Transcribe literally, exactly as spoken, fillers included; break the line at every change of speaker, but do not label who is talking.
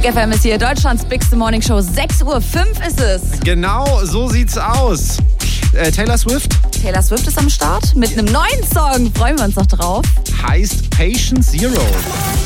Big F M ist hier, Deutschlands Bigste Morning Show. sechs Uhr fünf ist es.
Genau, so sieht's aus. Äh, Taylor Swift?
Taylor Swift ist am Start mit einem neuen Song. Freuen wir uns noch drauf.
Heißt Patient Zero.